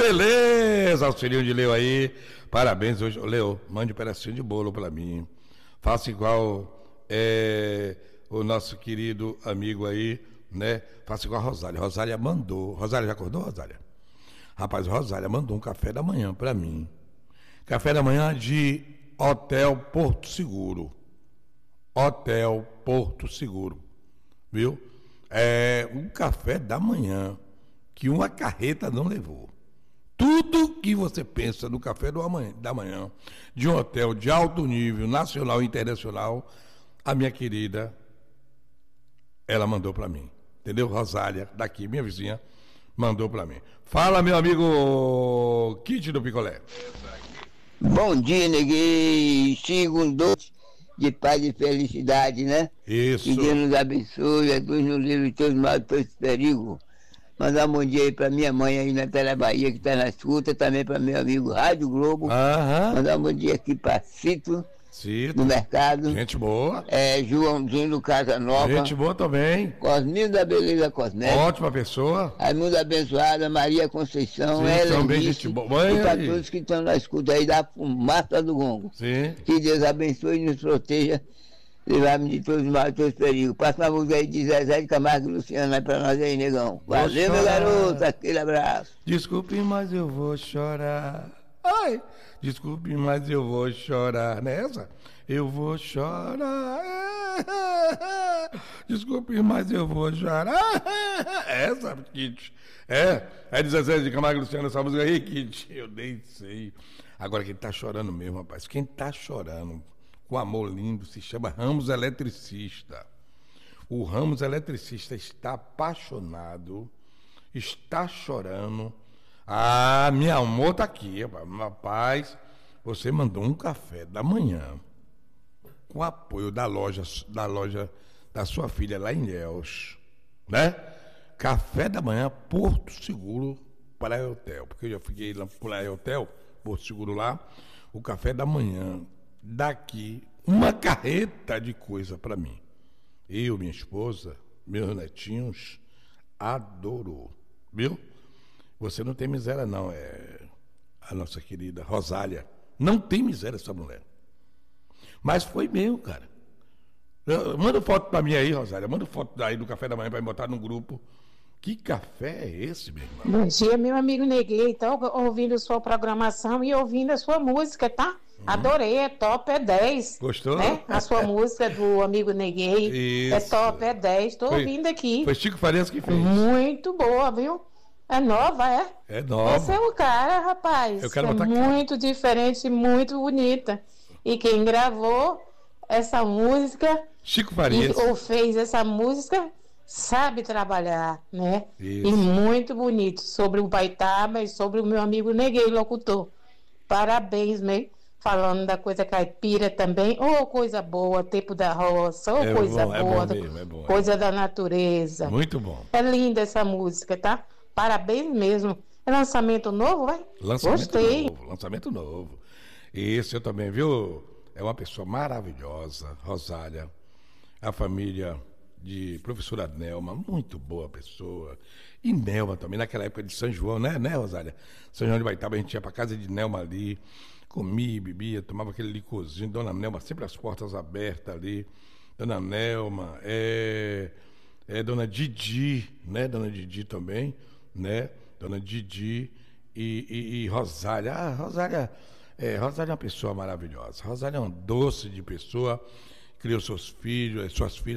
beleza, Auxilinho de Leo aí. Parabéns hoje. Ô, Leo, mande um pedacinho de bolo pra mim. Faça igual o nosso querido amigo aí, né? Faça igual a Rosália. Rosália mandou. Rosália já acordou, Rosália? Rapaz, Rosália mandou um café da manhã pra mim. Café da manhã de Hotel Porto Seguro. Hotel Porto Seguro. Viu? É um café da manhã que uma carreta não levou. Tudo que você pensa no café da manhã de um hotel de alto nível, nacional e internacional, a minha querida, ela mandou para mim. Entendeu? Rosália, daqui, minha vizinha, mandou para mim. Fala, meu amigo Kit do Picolé. Bom dia, neguinho. Segundo de paz e felicidade, né? Isso. Que Deus nos abençoe, Jesus nos livre de todos os males, de todos os perigos. Mandar um bom dia aí pra minha mãe aí na Tela Bahia, que tá na escuta, também pra meu amigo Rádio Globo. Mandar um bom dia aqui pra Cito, do mercado. Gente boa. Joãozinho do Casa Nova. Gente boa também. Cosminho da Beleza Cosmética. Ótima pessoa. Raimundo Abençoada, Maria Conceição, também gente boa. E para todos que estão na escuta aí da fumaça do gongo. Sim. Que Deus abençoe e nos proteja. Livrar-me de todos os males, de todos os perigos. Passa uma música aí de Zezé de Camargo e Luciano aí pra nós aí, negão. Valeu, meu garoto. Aquele abraço. Desculpe, mas eu vou chorar. Ai, desculpe, mas eu vou chorar. Nessa? Eu vou chorar. Desculpe, mas eu vou chorar. Essa, Kit. É de Zezé de Camargo e Luciano essa música aí, Kit. Eu nem sei. Agora, quem tá chorando mesmo, rapaz? Quem tá chorando com amor lindo se chama Ramos Eletricista. O Ramos Eletricista está apaixonado, está chorando. Ah, meu amor tá aqui, rapaz. Você mandou um café da manhã com apoio da loja da sua filha lá em Ilhéus, né? Café da manhã, Porto Seguro Praia Hotel, porque eu já fiquei lá por Praia Hotel, Porto Seguro lá. O café da manhã daqui, uma carreta de coisa para mim. Eu, minha esposa, meus netinhos, adorou, viu? Você não tem miséria não, a nossa querida Rosália. Não tem miséria essa mulher. Mas foi mesmo, cara. Manda foto para mim aí, Rosália. Manda foto aí do café da manhã para botar no grupo. Que café é esse, meu irmão? Bom dia, meu amigo Neguei. Estou ouvindo sua programação e ouvindo a sua música, tá? Adorei, é top, é 10. Gostou? Né? A sua música do amigo Neguei. Isso. É top, é 10. Estou ouvindo aqui. Foi Chico Farias que fez. Muito boa, viu? É nova, é? É nova. Você é o cara, rapaz. Eu quero botar muito diferente, muito bonita. E quem gravou essa música... Chico Farias. Ou fez essa música... sabe trabalhar, né? Isso. E muito bonito, sobre o Baitaba e sobre o meu amigo Neguei, locutor. Parabéns, né? Falando da coisa caipira também, coisa boa, tempo da roça, coisa boa, é bom, coisa da natureza. Muito bom. É linda essa música, tá? Parabéns mesmo. É lançamento novo, vai? Gostei. Lançamento novo. Isso eu também, viu? É uma pessoa maravilhosa, Rosália. A família de professora Nelma, muito boa pessoa. E Nelma também, naquela época de São João, né, Rosália? São João de Baitaba, a gente ia pra casa de Nelma ali, comia, bebia, tomava aquele licorzinho. Dona Nelma, sempre as portas abertas ali. Dona Nelma, Dona Didi, né? Dona Didi também, né? Dona Didi e Rosália. Ah, Rosália é uma pessoa maravilhosa. Rosália é um doce de pessoa. Criou suas filhas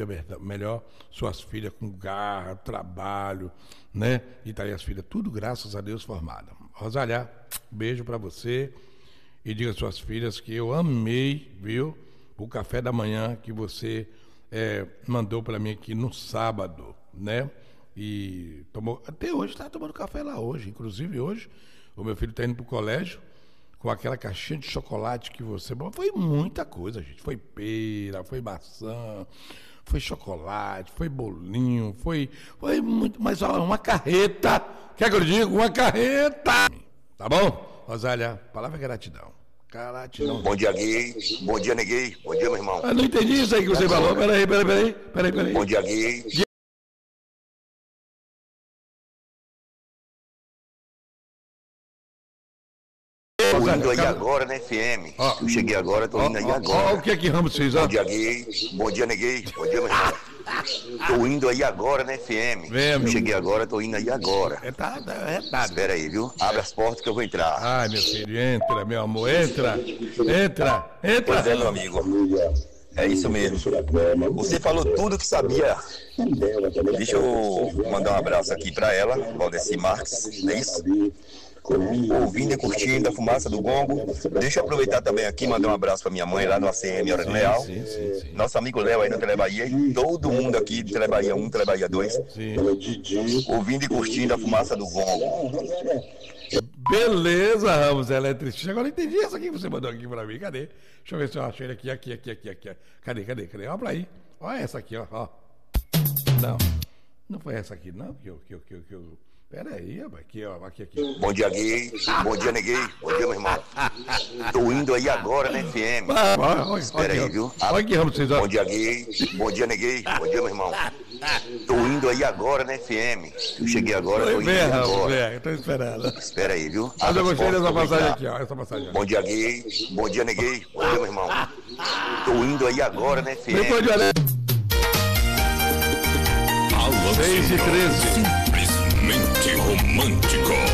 suas filhas com garra, trabalho, né? E tá aí as filhas, tudo graças a Deus formada. Rosália, beijo para você e diga às suas filhas que eu amei, viu? O café da manhã que você mandou para mim aqui no sábado, né? E tomou, até hoje está tomando café lá hoje, inclusive hoje o meu filho está indo pro colégio com aquela caixinha de chocolate que você... Foi muita coisa, gente. Foi pera, foi maçã, foi chocolate, foi bolinho, foi muito... Mas olha, uma carreta. Quer que eu diga? Uma carreta. Tá bom? Rosália, a palavra é gratidão. Gratidão. Bom dia, Gui. Bom dia, Neguei. Bom dia, meu irmão. Eu não entendi isso aí que você falou. Peraí. Bom dia, Gui. indo aí agora na FM. Eu cheguei agora, tô indo aí agora. Olha o que é que Ramos fez, Bom dia, gay. Bom dia, neguei. Bom dia, meu irmão. Tô indo aí agora na FM. Eu cheguei agora, tô indo aí agora. Espera aí, viu? Abre as portas que eu vou entrar. Ai, meu filho, entra, meu amor, entra. Pois é, meu amigo. É isso mesmo. Você falou tudo que sabia. Deixa eu mandar um abraço aqui pra ela, Valdeci Marques, não é isso? Ouvindo e curtindo a fumaça do gongo. Deixa eu aproveitar também aqui e mandar um abraço pra minha mãe lá no ACM Hora Leal. Sim. Nosso amigo Léo aí no Telebahia e todo mundo aqui de Telebahia 1, Telebahia 2. Sim. Ouvindo e curtindo a fumaça do gongo. Beleza, Ramos Eletricista. Agora eu entendi essa aqui que você mandou aqui pra mim. Cadê? Deixa eu ver se eu acho ele aqui. Cadê? Olha pra aí. Olha essa aqui, ó. Não foi essa aqui, não. Que eu... Pera aí, aqui. Bom dia, gay. Bom dia, neguei. Bom dia, meu irmão. Tô indo aí agora na FM. Espera aí, viu? Olha aqui, Ramos, vocês. Bom dia, gay. Bom dia, neguei. Bom dia, meu irmão. Tô indo aí agora na FM. Eu cheguei agora, tô indo aí agora. Tô esperando. Espera aí, viu? Mas eu gostei dessa passagem aqui, ó. Essa passagem. Bom dia, gay. Bom dia, neguei. Bom dia, meu irmão. Tô indo aí agora na FM. 6h13. Simplesmente romântico.